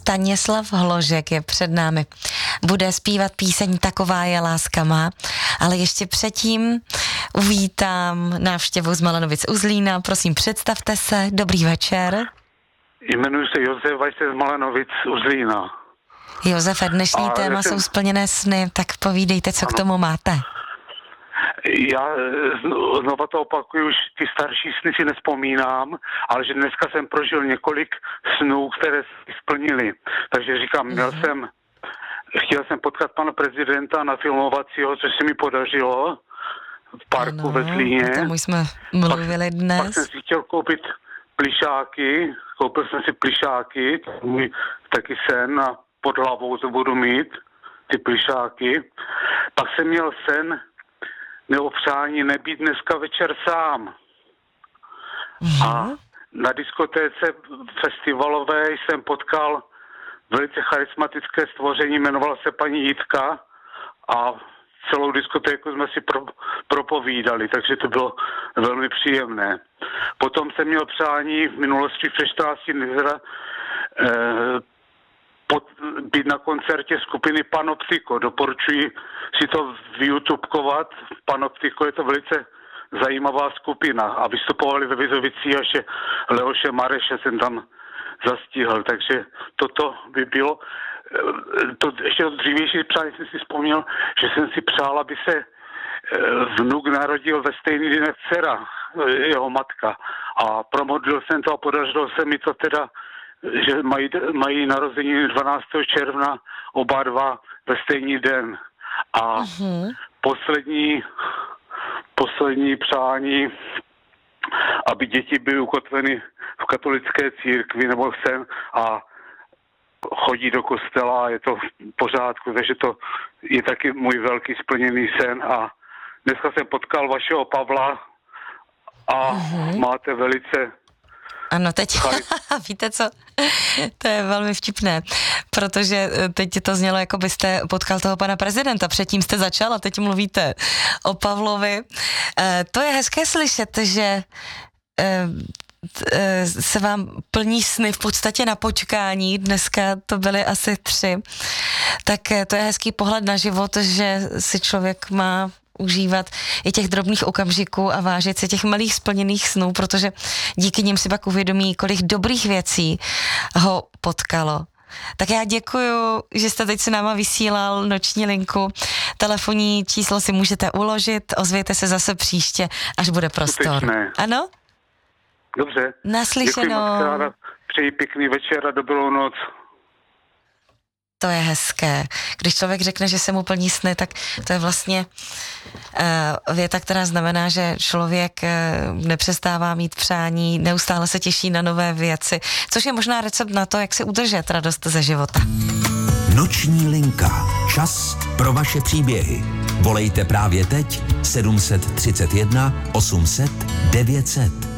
Stanislav Hložek je před námi. Bude zpívat píseň Taková je láska má, ale ještě předtím uvítám návštěvu z Malanovic u Zlína. Prosím, představte se. Dobrý večer. Jmenuji se Josef a jsem z Malanovic u Zlína. Josefe, dnešní téma jsou splněné sny, tak povídejte, co k tomu máte. Já znova to opakuju, už ty starší sny si nespomínám, ale že dneska jsem prožil několik snů, které si splnili. Takže říkám, chtěl jsem potkat pana prezidenta na filmovacího, což se mi podařilo v parku ve Zlíně. O tom už jsme mluvili dnes. Pak jsem si chtěl koupit plišáky, koupil jsem si plišáky, můj taky sen a pod hlavou to budu mít, ty plišáky. Pak jsem měl sen nebo přání nebýt dneska večer sám. A na diskotéce festivalové jsem potkal velice charismatické stvoření, jmenovala se paní Jitka a celou diskotéku jsme si propovídali, takže to bylo velmi příjemné. Potom jsem měl přání v minulosti před 14 dny být na koncertě skupiny Panoptiko. Doporučuji si to vyyoutubekovat. Panoptiko je to velice zajímavá skupina a vystupovali ve Vizovicích až Leoše Mareše jsem tam zastihl, takže toto by bylo. To ještě dřívější přání jsem si vzpomněl, že jsem si přál, aby se vnuk narodil ve stejný den jak dcera, jeho matka. A promodlil jsem to a podařilo se mi to teda, že mají narození 12. června oba dva ve stejný den. A poslední přání, aby děti byly ukotveny v katolické církvi nebo sen a chodí do kostela a je to v pořádku, takže to je taky můj velký splněný sen a dneska jsem potkal vašeho Pavla a máte velice... Ano, teď, víte co, to je velmi vtipné, protože teď to znělo, jako byste potkal toho pana prezidenta, předtím jste začal a teď mluvíte o Pavlovi. To je hezké slyšet, že se vám plní sny v podstatě na počkání, dneska to byly asi 3, tak to je hezký pohled na život, že si člověk má užívat i těch drobných okamžiků a vážit si těch malých splněných snů, protože díky nim si pak uvědomí, kolik dobrých věcí ho potkalo. Tak já děkuju, že jste teď se náma vysílal noční linku. Telefonní číslo si můžete uložit, ozvěte se zase příště, až bude prostor. Skutečné. Ano? Dobře. Naslyšenou. Děkuji, přeji pěkný večer a dobrou noc. To je hezké. Když člověk řekne, že se mu plní sny, tak to je vlastně věta, která znamená, že člověk nepřestává mít přání, neustále se těší na nové věci, což je možná recept na to, jak si udržet radost ze života. Noční linka. Čas pro vaše příběhy. Volejte právě teď 731 800 900.